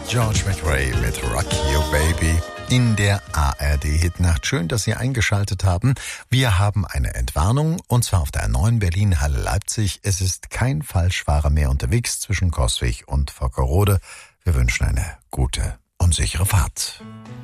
George McRae mit Rock You Baby in der ARD-Hitnacht. Schön, dass Sie eingeschaltet haben. Wir haben eine Entwarnung, und zwar auf der 9 Berlin-Halle Leipzig. Es ist kein Falschfahrer mehr unterwegs zwischen Coswig und Vockerode. Wir wünschen eine gute und sichere Fahrt.